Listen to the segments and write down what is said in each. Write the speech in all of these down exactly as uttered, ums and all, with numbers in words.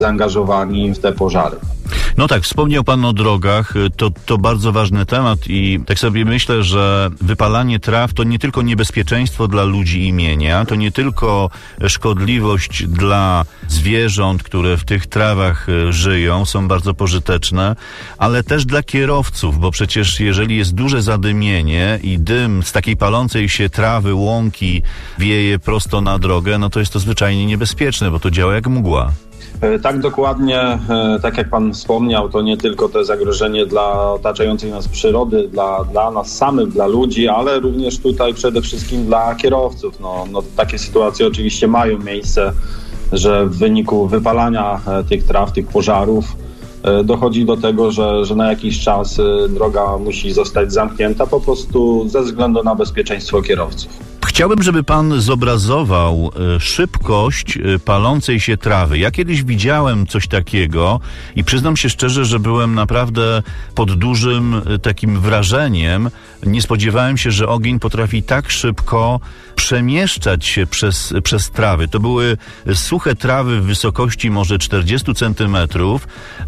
zaangażowani w te pożary. No tak, wspomniał Pan o drogach, to, to bardzo ważny temat i tak sobie myślę, że wypalanie traw to nie tylko niebezpieczeństwo dla ludzi i mienia, to nie tylko szkodliwość dla zwierząt, które w tych trawach żyją, są bardzo pożyteczne, ale też dla kierowców, bo przecież jeżeli jest duże zadymienie i dym z takiej palącej się trawy, łąki wieje prosto na drogę, no to jest to zwyczajnie niebezpieczne, bo to działa jak mgła. Tak, dokładnie. Tak jak Pan wspomniał, to nie tylko to zagrożenie dla otaczającej nas przyrody, dla, dla nas samych, dla ludzi, ale również tutaj przede wszystkim dla kierowców. No, no, takie sytuacje oczywiście mają miejsce, że w wyniku wypalania tych traw, tych pożarów dochodzi do tego, że, że na jakiś czas droga musi zostać zamknięta po prostu ze względu na bezpieczeństwo kierowców. Chciałbym, żeby Pan zobrazował szybkość palącej się trawy. Ja kiedyś widziałem coś takiego i przyznam się szczerze, że byłem naprawdę pod dużym takim wrażeniem. Nie spodziewałem się, że ogień potrafi tak szybko przemieszczać się przez, przez trawy. To były suche trawy w wysokości może czterdzieści centymetrów.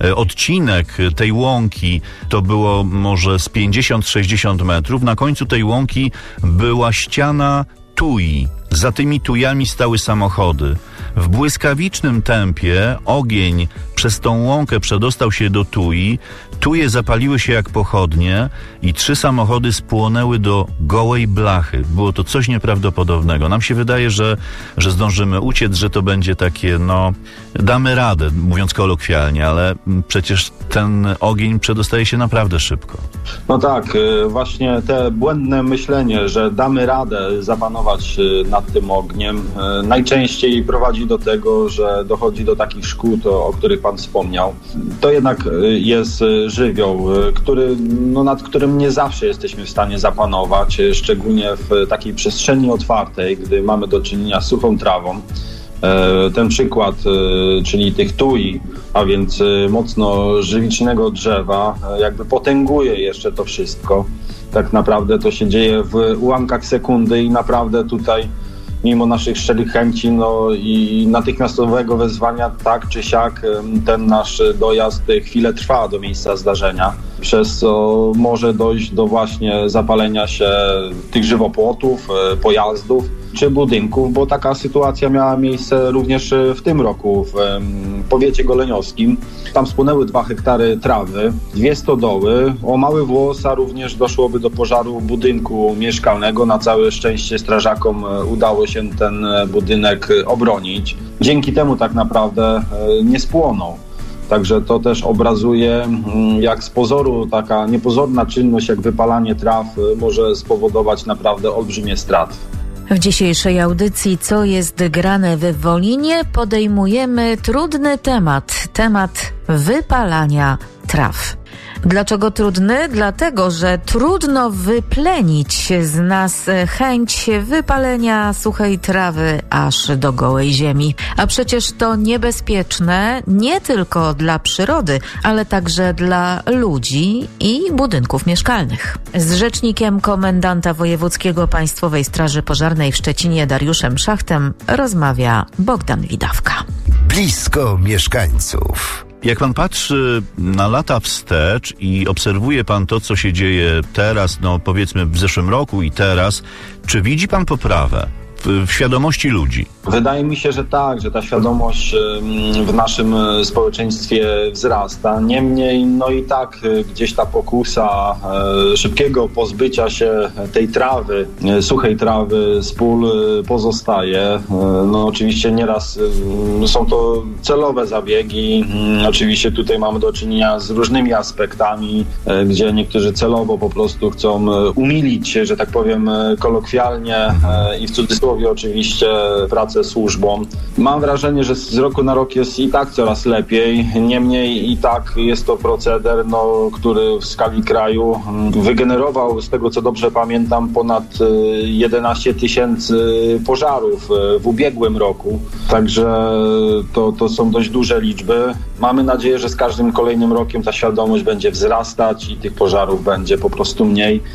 Odcinek tej łąki to było może z pięćdziesiąt sześćdziesiąt metrów. Na końcu tej łąki była ściana tui. Za tymi tujami stały samochody. W błyskawicznym tempie ogień przez tą łąkę przedostał się do tui. Tuje zapaliły się jak pochodnie i trzy samochody spłonęły do gołej blachy. Było to coś nieprawdopodobnego. Nam się wydaje, że, że zdążymy uciec, że to będzie takie, no, damy radę, mówiąc kolokwialnie, ale przecież ten ogień przedostaje się naprawdę szybko. No tak, właśnie te błędne myślenie, że damy radę zapanować nad tym ogniem, najczęściej prowadzi do tego, że dochodzi do takich szkód, o których Pan wspomniał. To jednak jest żywioł, który, no, nad którym nie zawsze jesteśmy w stanie zapanować, szczególnie w takiej przestrzeni otwartej, gdy mamy do czynienia z suchą trawą. Ten przykład, czyli tych tui, a więc mocno żywicznego drzewa, jakby potęguje jeszcze to wszystko. Tak naprawdę to się dzieje w ułamkach sekundy i naprawdę tutaj mimo naszych szczerych chęci no i natychmiastowego wezwania, tak czy siak, ten nasz dojazd chwilę trwa do miejsca zdarzenia, przez co może dojść do właśnie zapalenia się tych żywopłotów, pojazdów czy budynków, bo taka sytuacja miała miejsce również w tym roku w powiecie goleniowskim. Tam spłonęły dwa hektary trawy, dwie stodoły, o mały włos, a również doszłoby do pożaru budynku mieszkalnego. Na całe szczęście strażakom udało się ten budynek obronić. Dzięki temu tak naprawdę nie spłonął. Także to też obrazuje, jak z pozoru taka niepozorna czynność jak wypalanie traw może spowodować naprawdę olbrzymie straty. W dzisiejszej audycji Co jest grane w Wolinie podejmujemy trudny temat, temat wypalania traw. Dlaczego trudny? Dlatego, że trudno wyplenić z nas chęć wypalenia suchej trawy aż do gołej ziemi. A przecież to niebezpieczne nie tylko dla przyrody, ale także dla ludzi i budynków mieszkalnych. Z rzecznikiem komendanta wojewódzkiego Państwowej Straży Pożarnej w Szczecinie Dariuszem Szachtem rozmawia Bogdan Widawka. Blisko mieszkańców. Jak pan patrzy na lata wstecz i obserwuje pan to, co się dzieje teraz, no powiedzmy w zeszłym roku i teraz, czy widzi pan poprawę w, w świadomości ludzi? Wydaje mi się, że tak, że ta świadomość w naszym społeczeństwie wzrasta. Niemniej, no i tak gdzieś ta pokusa szybkiego pozbycia się tej trawy, suchej trawy z pól pozostaje. No oczywiście nieraz są to celowe zabiegi. Oczywiście tutaj mamy do czynienia z różnymi aspektami, gdzie niektórzy celowo po prostu chcą umilić, że tak powiem kolokwialnie i w cudzysłowie oczywiście pracę służbą. Mam wrażenie, że z roku na rok jest i tak coraz lepiej. Niemniej i tak jest to proceder, no, który w skali kraju wygenerował, z tego co dobrze pamiętam, ponad jedenaście tysięcy pożarów w ubiegłym roku. Także to, to są dość duże liczby. Mamy nadzieję, że z każdym kolejnym rokiem ta świadomość będzie wzrastać i tych pożarów będzie po prostu mniej.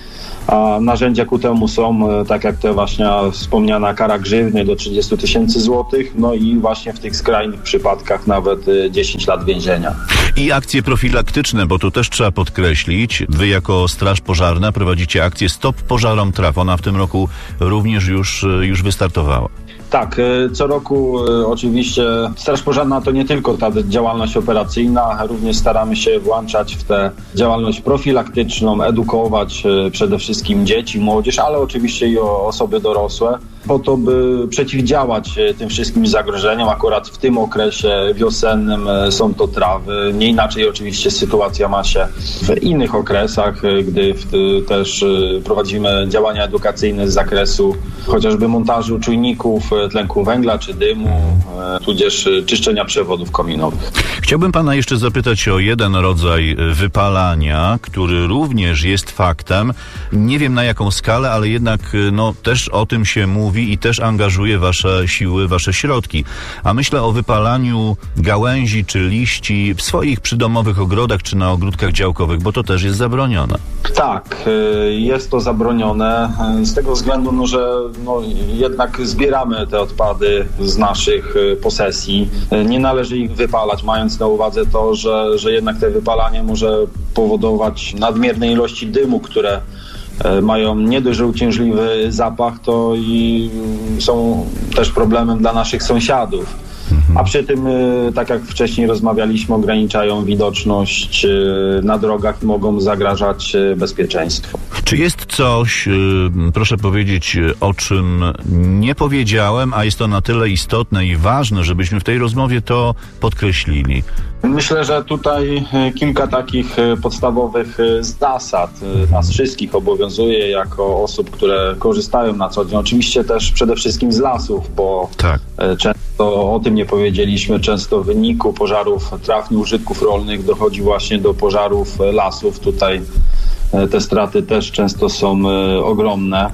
A narzędzia ku temu są, tak jak te właśnie wspomniana kara grzywny do trzydziestu tysięcy złotych, no i właśnie w tych skrajnych przypadkach nawet dziesięć lat więzienia. I akcje profilaktyczne, bo tu też trzeba podkreślić, wy jako Straż Pożarna prowadzicie akcję Stop Pożarom Traw. Ona w tym roku również już, już wystartowała. Tak, co roku oczywiście Straż Pożarna to nie tylko ta działalność operacyjna, również staramy się włączać w tę działalność profilaktyczną, edukować przede wszystkim dzieci, młodzież, ale oczywiście i osoby dorosłe, po to, by przeciwdziałać tym wszystkim zagrożeniom. Akurat w tym okresie wiosennym są to trawy. Nie inaczej oczywiście sytuacja ma się w innych okresach, gdy też prowadzimy działania edukacyjne z zakresu chociażby montażu czujników tlenku węgla czy dymu, tudzież czyszczenia przewodów kominowych. Chciałbym pana jeszcze zapytać o jeden rodzaj wypalania, który również jest faktem. Nie wiem na jaką skalę, ale jednak no, też o tym się mówi i też angażuje wasze siły, wasze środki. A myślę o wypalaniu gałęzi czy liści w swoich przydomowych ogrodach czy na ogródkach działkowych, bo to też jest zabronione. Tak, jest to zabronione z tego względu, no, że no, jednak zbieramy te odpady z naszych posesji. Nie należy ich wypalać, mając na uwadze to, że, że jednak te wypalanie może powodować nadmierne ilości dymu, które mają nie dość, że uciążliwy zapach, to i są też problemem dla naszych sąsiadów. A przy tym, tak jak wcześniej rozmawialiśmy, ograniczają widoczność na drogach i mogą zagrażać bezpieczeństwu. Czy jest coś, proszę powiedzieć, o czym nie powiedziałem, a jest to na tyle istotne i ważne, żebyśmy w tej rozmowie to podkreślili? Myślę, że tutaj kilka takich podstawowych zasad nas wszystkich obowiązuje jako osób, które korzystają na co dzień. Oczywiście też przede wszystkim z lasów, bo tak. Często o tym nie powiedzieliśmy. Często w wyniku pożarów traw nieużytków rolnych dochodzi właśnie do pożarów lasów. Tutaj te straty też często są ogromne.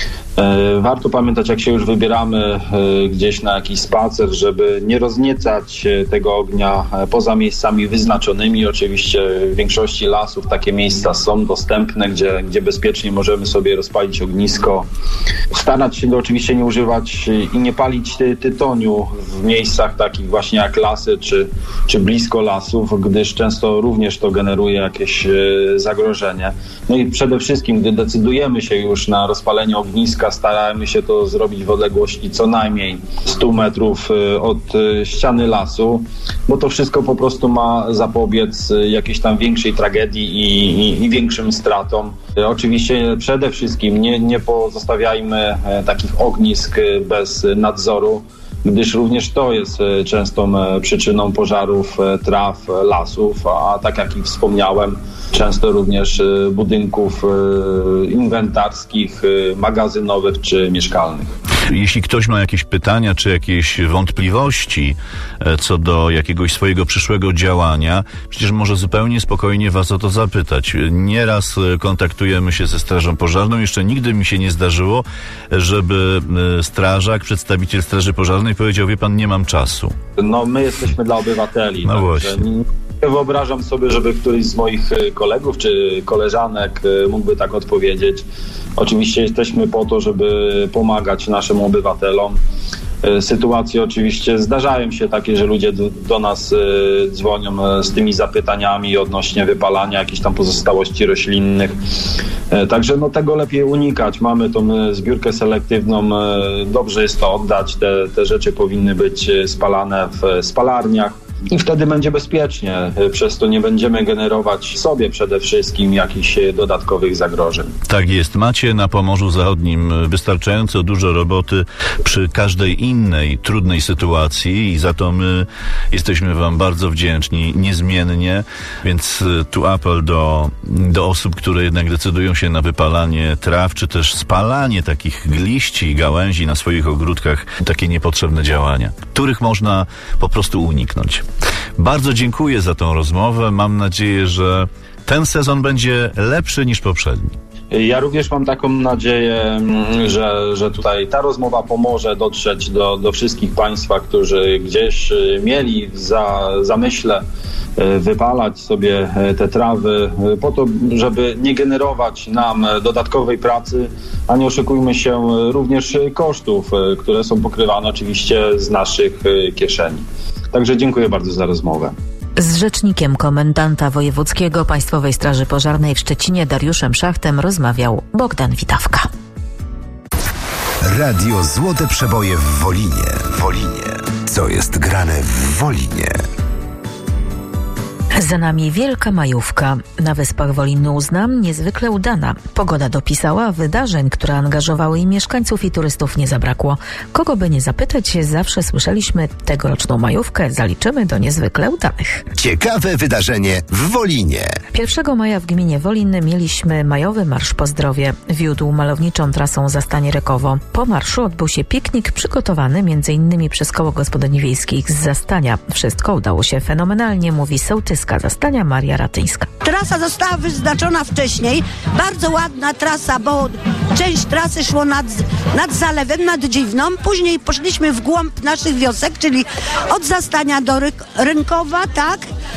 Warto pamiętać, jak się już wybieramy gdzieś na jakiś spacer, żeby nie rozniecać tego ognia poza miejscami wyznaczonymi. Oczywiście w większości lasów takie miejsca są dostępne, gdzie, gdzie bezpiecznie możemy sobie rozpalić ognisko. Starać się oczywiście nie używać i nie palić ty, tytoniu w miejscach takich właśnie jak lasy czy, czy blisko lasów, gdyż często również to generuje jakieś zagrożenie. No i przede wszystkim, gdy decydujemy się już na rozpalenie ogniska, staramy się to zrobić w odległości co najmniej stu metrów od ściany lasu, bo to wszystko po prostu ma zapobiec jakiejś tam większej tragedii i, i, i większym stratom. Oczywiście przede wszystkim nie, nie pozostawiajmy takich ognisk bez nadzoru, gdyż również to jest częstą przyczyną pożarów traw, lasów, a tak jak i wspomniałem, często również budynków inwentarskich, magazynowych czy mieszkalnych. Jeśli ktoś ma jakieś pytania czy jakieś wątpliwości co do jakiegoś swojego przyszłego działania, przecież może zupełnie spokojnie was o to zapytać. Nieraz kontaktujemy się ze Strażą Pożarną. Jeszcze nigdy mi się nie zdarzyło, żeby strażak, przedstawiciel Straży Pożarnej powiedział: wie pan, nie mam czasu. No my jesteśmy dla obywateli. No właśnie. Nie wyobrażam sobie, żeby któryś z moich kolegów czy koleżanek mógłby tak odpowiedzieć. Oczywiście jesteśmy po to, żeby pomagać naszym obywatelom. Sytuacje oczywiście zdarzają się takie, że ludzie do, do nas dzwonią z tymi zapytaniami odnośnie wypalania jakichś tam pozostałości roślinnych. Także no, tego lepiej unikać. Mamy tą zbiórkę selektywną. Dobrze jest to oddać. Te, te rzeczy powinny być spalane w spalarniach. I wtedy będzie bezpiecznie. Przez to nie będziemy generować sobie przede wszystkim jakichś dodatkowych zagrożeń. Tak jest. Macie na Pomorzu Zachodnim wystarczająco dużo roboty przy każdej innej trudnej sytuacji i za to my jesteśmy wam bardzo wdzięczni, niezmiennie. Więc tu apel do, do osób, które jednak decydują się na wypalanie traw, czy też spalanie takich liści i gałęzi na swoich ogródkach. Takie niepotrzebne działania, których można po prostu uniknąć. Bardzo dziękuję za tą rozmowę. Mam nadzieję, że ten sezon będzie lepszy niż poprzedni. Ja również mam taką nadzieję, że, że tutaj ta rozmowa pomoże dotrzeć do, do wszystkich Państwa, którzy gdzieś mieli za zamyśle wypalać sobie te trawy po to, żeby nie generować nam dodatkowej pracy, a nie oszukujmy się, również kosztów, które są pokrywane oczywiście z naszych kieszeni. Także dziękuję bardzo za rozmowę. Z rzecznikiem komendanta wojewódzkiego Państwowej Straży Pożarnej w Szczecinie Dariuszem Szachtem rozmawiał Bogdan Witawka. Radio Złote Przeboje w Wolinie. Wolinie. Co jest grane w Wolinie? Za nami wielka majówka. Na Wyspach Woliny uznam niezwykle udana. Pogoda dopisała, wydarzeń, które angażowały i mieszkańców i turystów nie zabrakło. Kogo by nie zapytać, zawsze słyszeliśmy, tegoroczną majówkę zaliczymy do niezwykle udanych. Ciekawe wydarzenie w Wolinie. pierwszego maja w gminie Wolin mieliśmy majowy Marsz po zdrowie. Wiódł malowniczą trasą Zastanie Rekowo. Po marszu odbył się piknik przygotowany m.in. przez Koło Gospodyń Wiejskich z Zastania. Wszystko udało się fenomenalnie, mówi sołtyska Zastania Maria Ratyńska. Trasa została wyznaczona wcześniej. Bardzo ładna trasa, bo część trasy szło nad, nad zalewem, nad Dziwną. Później poszliśmy w głąb naszych wiosek, czyli od Zastania do Ry- Rynkowa, tak?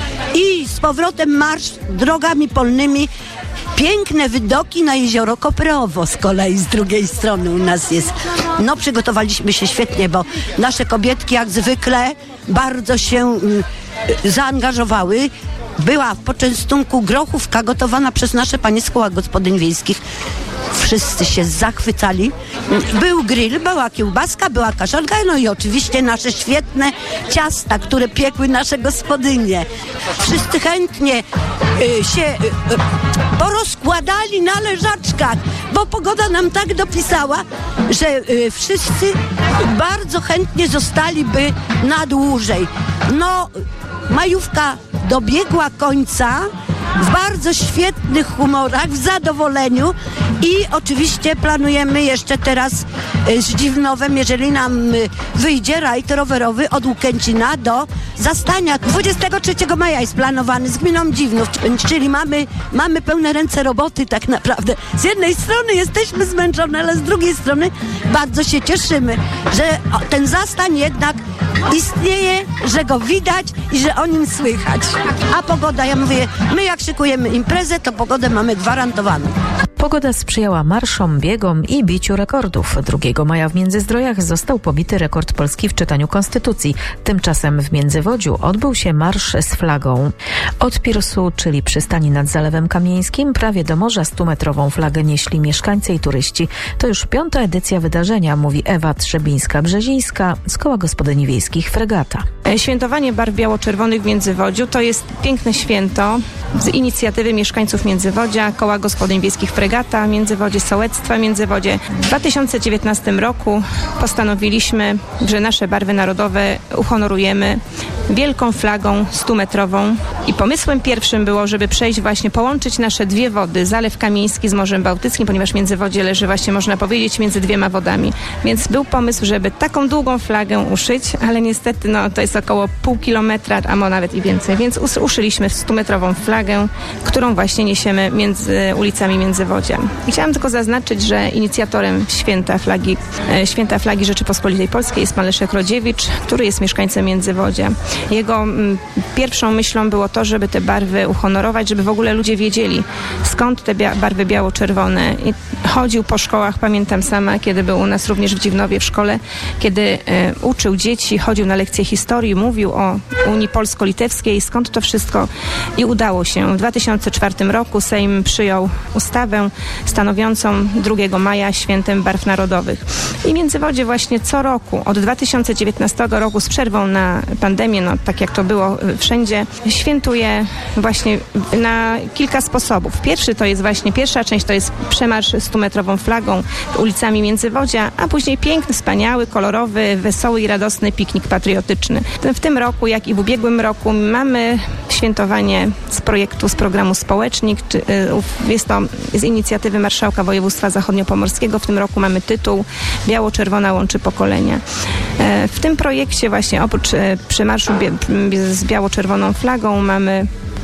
I z powrotem marsz drogami polnymi. Piękne widoki na jezioro Kopreowo z kolei z drugiej strony u nas jest. No przygotowaliśmy się świetnie, bo nasze kobietki jak zwykle bardzo się y, zaangażowały. Była w poczęstunku grochówka gotowana przez nasze panie z Koła Gospodyń Wiejskich. Wszyscy się zachwycali. Był grill, była kiełbaska, była kaszanka, no i oczywiście nasze świetne ciasta, które piekły nasze gospodynie. Wszyscy chętnie y, się y, y, porozkładali na leżaczkach, bo pogoda nam tak dopisała, że y, wszyscy bardzo chętnie zostaliby na dłużej. No, majówka dobiegła końca w bardzo świetnych humorach, w zadowoleniu i oczywiście planujemy jeszcze teraz z Dziwnowem, jeżeli nam wyjdzie rajd rowerowy od Łukęcina do Zastania. dwudziestego trzeciego maja jest planowany z gminą Dziwnów, czyli mamy, mamy pełne ręce roboty tak naprawdę. Z jednej strony jesteśmy zmęczone, ale z drugiej strony bardzo się cieszymy, że ten Zastań jednak istnieje, że go widać i że o nim słychać. A pogoda, ja mówię, my jak szykujemy imprezę, to pogodę mamy gwarantowaną. Pogoda sprzyjała marszom, biegom i biciu rekordów. drugiego maja w Międzyzdrojach został pobity rekord Polski w czytaniu konstytucji. Tymczasem w Międzywodziu odbył się marsz z flagą. Od Pirsu, czyli przystani nad Zalewem Kamieńskim, prawie do morza stumetrową flagę nieśli mieszkańcy i turyści. To już piąta edycja wydarzenia, mówi Ewa Trzebińska-Brzezińska z Koła Gospodyń Wiejskich Fregata. Świętowanie barw biało-czerwonych w Międzywodziu to jest piękne święto z inicjatywy mieszkańców Międzywodzia, Koła Gospodyń Wiejskich Fregata, Międzywodzie, Sołectwa Międzywodzie. W dwa tysiące dziewiętnastym roku postanowiliśmy, że nasze barwy narodowe uhonorujemy wielką flagą stumetrową i pomysłem pierwszym było, żeby przejść właśnie, połączyć nasze dwie wody, Zalew Kamieński z Morzem Bałtyckim, ponieważ Międzywodzie leży właśnie, można powiedzieć, między dwiema wodami. Więc był pomysł, żeby taką długą flagę uszyć, ale niestety no, to jest około pół kilometra, a może nawet i więcej, więc us- uszyliśmy stumetrową flagę, którą właśnie niesiemy między ulicami Międzywodzia. I chciałam tylko zaznaczyć, że inicjatorem święta flagi, e, święta flagi Rzeczypospolitej Polskiej jest pan Leszek Rodziewicz, który jest mieszkańcem Międzywodzia. Jego m, pierwszą myślą było to, żeby te barwy uhonorować, żeby w ogóle ludzie wiedzieli, skąd te bia- barwy biało-czerwone. I chodził po szkołach, pamiętam sama, kiedy był u nas również w Dziwnowie w szkole, kiedy e, uczył dzieci, chodził na lekcje historii, mówił o Unii Polsko-Litewskiej, skąd to wszystko i udało się. W dwa tysiące czwartym roku Sejm przyjął ustawę stanowiącą drugiego maja świętem barw narodowych. I Międzywodzie właśnie co roku, od dwa tysiące dziewiętnastego roku z przerwą na pandemię, no tak jak to było wszędzie, świętuje właśnie na kilka sposobów. Pierwszy to jest właśnie, pierwsza część to jest przemarsz stumetrową flagą ulicami Międzywodzia, a później piękny, wspaniały, kolorowy, wesoły i radosny piknik patriotyczny. W tym roku, jak i w ubiegłym roku mamy świętowanie z projektu, z programu Społecznik. Czy, jest to z inicjatywy Marszałka Województwa Zachodniopomorskiego. W tym roku mamy tytuł Biało-czerwona łączy pokolenia. W tym projekcie właśnie oprócz przemarszu z biało-czerwoną flagą mamy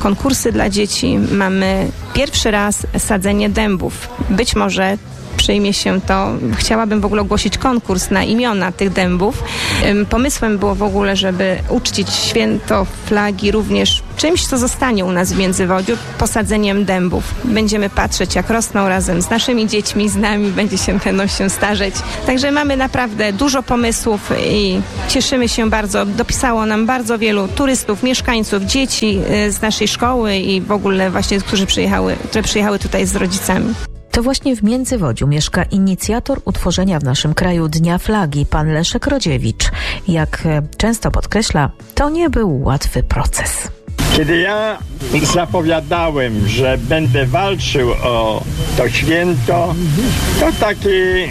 konkursy dla dzieci, mamy pierwszy raz sadzenie dębów. Być może przyjmie się to. Chciałabym w ogóle ogłosić konkurs na imiona tych dębów. Pomysłem było w ogóle, żeby uczcić święto flagi również czymś, co zostanie u nas w Międzywodziu, posadzeniem dębów. Będziemy patrzeć, jak rosną razem z naszymi dziećmi, z nami, będzie się, będą się starzeć. Także mamy naprawdę dużo pomysłów i cieszymy się bardzo. Dopisało nam bardzo wielu turystów, mieszkańców, dzieci z naszej szkoły i w ogóle właśnie, którzy przyjechały, które przyjechały tutaj z rodzicami. To właśnie w Międzywodziu mieszka inicjator utworzenia w naszym kraju Dnia Flagi, pan Leszek Rodziewicz. Jak często podkreśla, to nie był łatwy proces. Kiedy ja zapowiadałem, że będę walczył o to święto, to taki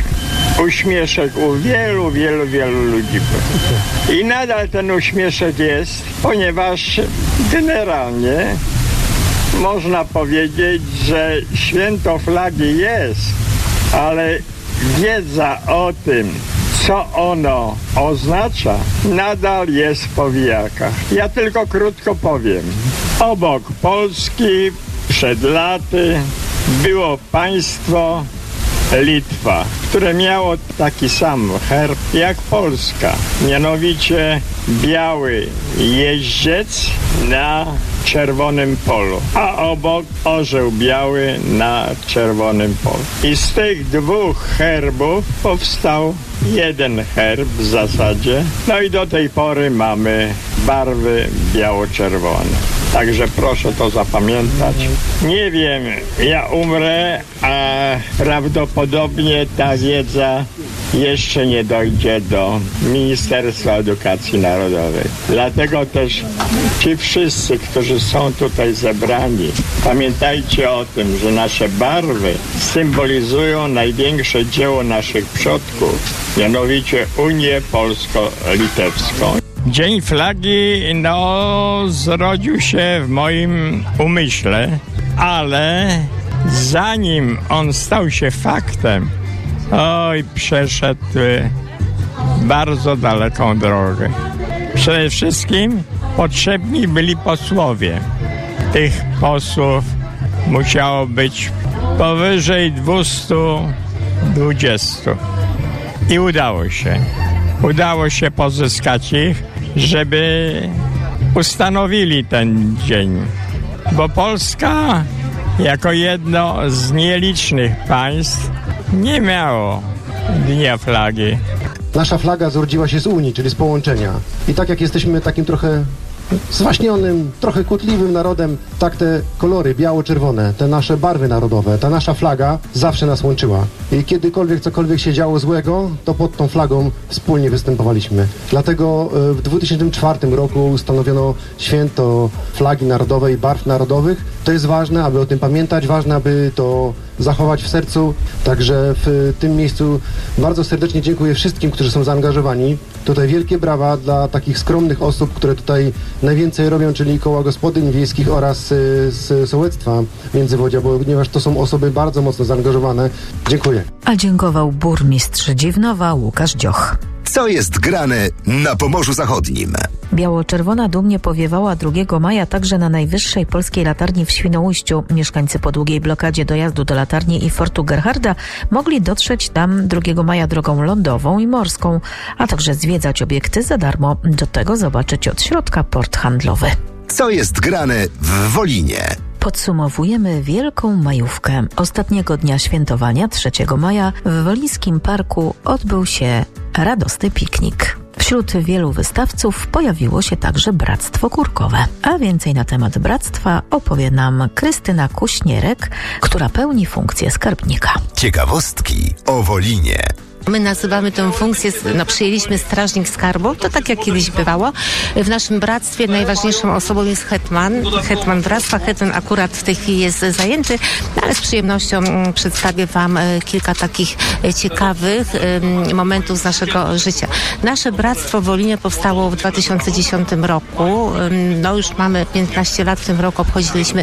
uśmieszek u wielu, wielu, wielu ludzi był. I nadal ten uśmieszek jest, ponieważ generalnie można powiedzieć, że święto flagi jest, ale wiedza o tym, co ono oznacza, nadal jest w powijakach. Ja tylko krótko powiem. Obok Polski przed laty było państwo Litwa, które miało taki sam herb jak Polska, mianowicie biały jeździec na czerwonym polu, a obok orzeł biały na czerwonym polu. I z tych dwóch herbów powstał jeden herb w zasadzie. No i do tej pory mamy barwy biało-czerwone. Także proszę to zapamiętać. Nie wiem, ja umrę, a prawdopodobnie ta wiedza jeszcze nie dojdzie do Ministerstwa Edukacji Narodowej. Dlatego też ci wszyscy, którzy są tutaj zebrani, pamiętajcie o tym, że nasze barwy symbolizują największe dzieło naszych przodków, mianowicie Unię Polsko-Litewską. Dzień Flagi, no, zrodził się w moim umyśle, ale zanim on stał się faktem, oj, przeszedł bardzo daleką drogę. Przede wszystkim potrzebni byli posłowie. Tych posłów musiało być powyżej dwieście dwadzieścia. I udało się. Udało się pozyskać ich, żeby ustanowili ten dzień. Bo Polska jako jedno z nielicznych państw nie miało Dnia Flagi. Nasza flaga zrodziła się z Unii, czyli z połączenia. I tak jak jesteśmy takim trochę zwaśnionym, trochę kłótliwym narodem, tak te kolory biało-czerwone, te nasze barwy narodowe, ta nasza flaga zawsze nas łączyła. I kiedykolwiek cokolwiek się działo złego, to pod tą flagą wspólnie występowaliśmy. Dlatego w dwa tysiące czwartym roku ustanowiono święto flagi narodowej, barw narodowych. To jest ważne, aby o tym pamiętać, ważne, aby to zachować w sercu. Także w tym miejscu bardzo serdecznie dziękuję wszystkim, którzy są zaangażowani. Tutaj wielkie brawa dla takich skromnych osób, które tutaj najwięcej robią, czyli Koła Gospodyń Wiejskich oraz z sołectwa Międzywodzia, ponieważ to są osoby bardzo mocno zaangażowane. Dziękuję. A dziękował burmistrz Dziwnowa Łukasz Dzioch. Co jest grane na Pomorzu Zachodnim? Biało-czerwona dumnie powiewała drugiego maja także na najwyższej polskiej latarni w Świnoujściu. Mieszkańcy po długiej blokadzie dojazdu do latarni i Fortu Gerharda mogli dotrzeć tam drugiego maja drogą lądową i morską, a także zwiedzać obiekty za darmo. Do tego zobaczyć od środka port handlowy. Co jest grane w Wolinie? Podsumowujemy Wielką Majówkę. Ostatniego dnia świętowania, trzeciego maja, w Wolińskim Parku odbył się radosny piknik. Wśród wielu wystawców pojawiło się także Bractwo Kurkowe. A więcej na temat bractwa opowie nam Krystyna Kuśnierek, która pełni funkcję skarbnika. Ciekawostki o Wolinie. My nazywamy tę funkcję, no przyjęliśmy strażnik skarbu, to tak jak kiedyś bywało. W naszym bractwie najważniejszą osobą jest hetman, hetman bractwa. Hetman akurat w tej chwili jest zajęty, ale z przyjemnością przedstawię Wam kilka takich ciekawych momentów z naszego życia. Nasze bractwo w Wolinie powstało w dwa tysiące dziesiątym roku. No już mamy piętnaście lat, w tym roku obchodziliśmy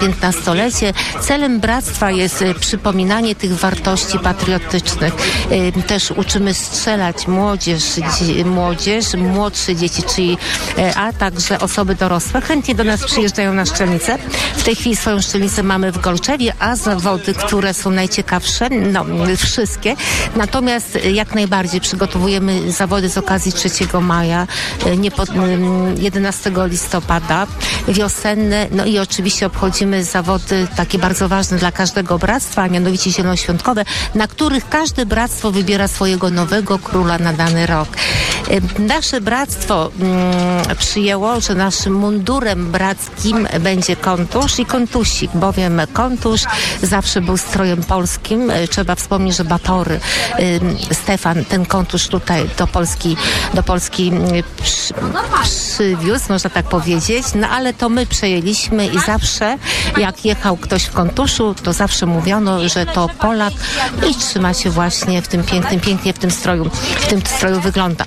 piętnastolecie. Celem bractwa jest przypominanie tych wartości patriotycznych. też uczymy strzelać młodzież, dzie, młodzież, młodsze dzieci, czyli a także osoby dorosłe. Chętnie do nas przyjeżdżają na szczelnicę. W tej chwili swoją szczelnicę mamy w Golczewie, a zawody, które są najciekawsze, no wszystkie. Natomiast jak najbardziej przygotowujemy zawody z okazji trzeciego maja, nie pod, jedenastego listopada, wiosenne, no i oczywiście obchodzimy zawody takie bardzo ważne dla każdego bractwa, a mianowicie zielonoświątkowe, na których każde bractwo wybiera swojego nowego króla na dany rok. Nasze bractwo mm, przyjęło, że naszym mundurem brackim będzie kontusz i kontusik, bowiem kontusz zawsze był strojem polskim. Trzeba wspomnieć, że Batory, y, Stefan ten kontusz tutaj do Polski, do Polski przy, przywiózł, można tak powiedzieć, no ale to my przejęliśmy i zawsze jak jechał ktoś w kontuszu, to zawsze mówiono, że to Polak i trzyma się właśnie w tym pięknym, pięknie w tym stroju, w tym stroju wygląda.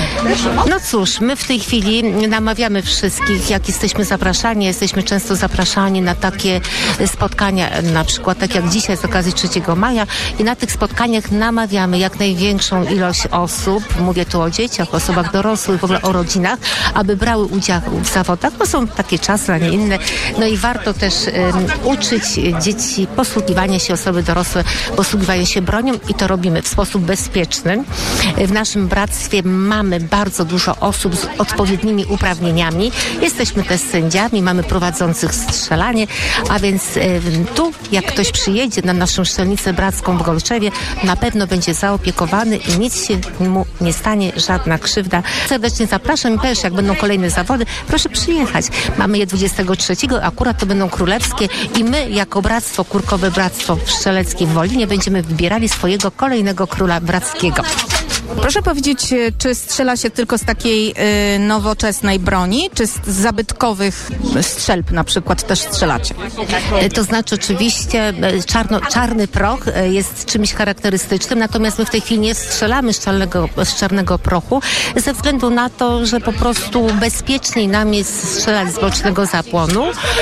No cóż, my w tej chwili namawiamy wszystkich, jak jesteśmy zapraszani, jesteśmy często zapraszani na takie spotkania, na przykład tak jak dzisiaj z okazji trzeciego maja i na tych spotkaniach namawiamy jak największą ilość osób, mówię tu o dzieciach, osobach dorosłych, w ogóle o rodzinach, aby brały udział w zawodach, bo są takie czasy, a nie inne. No i warto też um, uczyć dzieci posługiwania się, osoby dorosłe, posługiwania się bronią i to robimy w sposób bezpieczny. W naszym bractwie mamy bardzo dużo osób z odpowiednimi uprawnieniami. Jesteśmy też sędziami, mamy prowadzących strzelanie, a więc y, tu, jak ktoś przyjedzie na naszą szczelnicę bracką w Golczewie, na pewno będzie zaopiekowany i nic się mu nie stanie, żadna krzywda. Serdecznie zapraszam i też, jak będą kolejne zawody, proszę przyjechać. Mamy je dwudziestego trzeciego, akurat to będą królewskie i my, jako Bractwo Kurkowe Bractwo Strzeleckie w Wolinie, będziemy wybierali swojego kolejnego króla brackiego. Proszę powiedzieć, czy strzela się tylko z takiej y, nowoczesnej broni, czy z zabytkowych strzelb na przykład też strzelacie? To znaczy oczywiście czarno, czarny proch jest czymś charakterystycznym, natomiast my w tej chwili nie strzelamy z czarnego, z czarnego prochu ze względu na to, że po prostu bezpieczniej nam jest strzelać z bocznego zapłonu.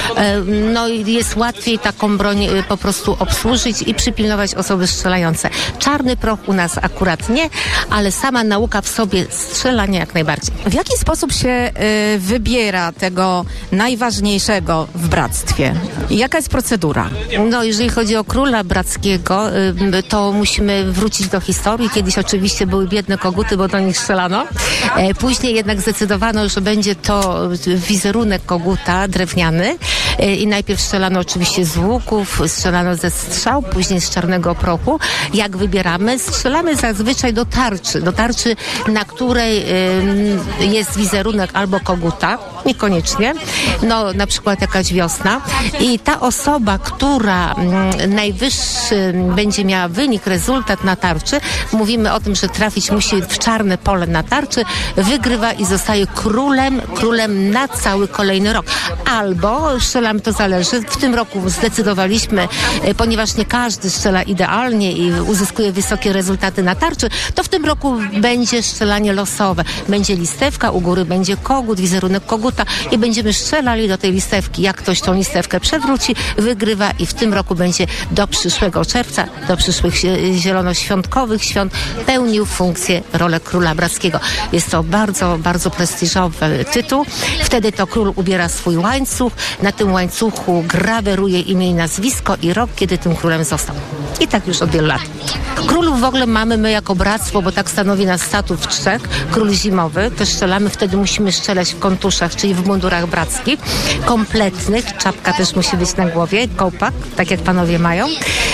No i jest łatwiej taką broń po prostu obsłużyć i przypilnować osoby strzelające. Czarny proch u nas akurat nie, ale sama nauka w sobie strzelania jak najbardziej. W jaki sposób się y, wybiera tego najważniejszego w bractwie? Jaka jest procedura? No, jeżeli chodzi o króla brackiego, y, to musimy wrócić do historii. Kiedyś oczywiście były biedne koguty, bo do nich strzelano. E, później jednak zdecydowano, że będzie to wizerunek koguta drewniany e, i najpierw strzelano oczywiście z łuków, strzelano ze strzał, później z czarnego prochu. Jak wybieramy? Strzelamy zazwyczaj do tarczy. Do tarczy, na której y, jest wizerunek albo koguta, niekoniecznie, no na przykład jakaś wiosna i ta osoba, która y, najwyższy będzie miała wynik, rezultat na tarczy, mówimy o tym, że trafić musi w czarne pole na tarczy, wygrywa i zostaje królem, królem na cały kolejny rok. Albo strzelamy, to zależy, w tym roku zdecydowaliśmy, y, ponieważ nie każdy strzela idealnie i uzyskuje wysokie rezultaty na tarczy, to w tym roku będzie strzelanie losowe. Będzie listewka, u góry będzie kogut, wizerunek koguta i będziemy strzelali do tej listewki. Jak ktoś tą listewkę przewróci, wygrywa i w tym roku będzie do przyszłego czerwca, do przyszłych zielonoświątkowych świąt pełnił funkcję, rolę króla brackiego. Jest to bardzo, bardzo prestiżowy tytuł. Wtedy to król ubiera swój łańcuch, na tym łańcuchu graweruje imię i nazwisko i rok, kiedy tym królem został. I tak już od wielu lat. Królów w ogóle mamy my jako bractwo, bo tak stanowi nas statut trzech. Król zimowy, też strzelamy, wtedy musimy strzelać w kontuszach, czyli w mundurach brackich, kompletnych, czapka też musi być na głowie, kołpak, tak jak panowie mają.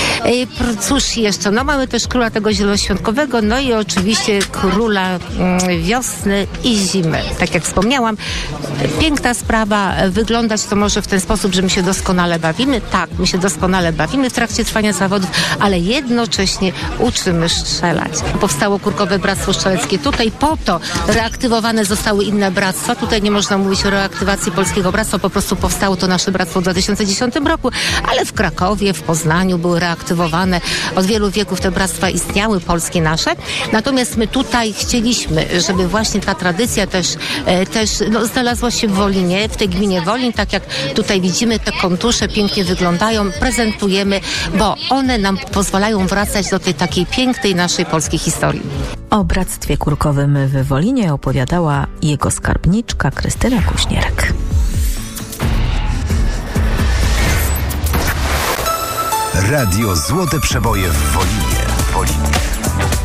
I cóż jeszcze, no mamy też króla tego zielonoświątkowego, no i oczywiście króla mm, wiosny i zimy. Tak jak wspomniałam, piękna sprawa, wyglądać to może w ten sposób, że my się doskonale bawimy. Tak, my się doskonale bawimy w trakcie trwania zawodów, ale jednocześnie uczymy strzelać. Powstało Kurkowe Bractwo Strzeleckie tutaj po to, reaktywowane zostały inne bractwa. Tutaj nie można mówić o reaktywacji Polskiego Bractwa, po prostu powstało to nasze bractwo w dwa tysiące dziesiątym roku, ale w Krakowie, w Poznaniu były reaktywowane kultywowane. Od wielu wieków te bractwa istniały, polskie nasze. Natomiast my tutaj chcieliśmy, żeby właśnie ta tradycja też, też no, znalazła się w Wolinie, w tej gminie Wolin, tak jak tutaj widzimy, te kontusze pięknie wyglądają, prezentujemy, bo one nam pozwalają wracać do tej takiej pięknej naszej polskiej historii. O Bractwie Kurkowym w Wolinie opowiadała jego skarbniczka Krystyna Kuśnierek. Radio Złote Przeboje w Wolinie. Wolinie.